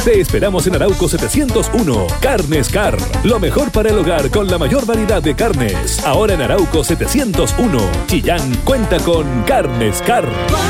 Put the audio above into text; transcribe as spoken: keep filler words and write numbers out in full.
Te esperamos en Arauco setecientos uno. Carnes Car. Lo mejor para el hogar con la mayor variedad de carnes. Ahora en Arauco setecientos uno. Chillán cuenta con Carnes Car.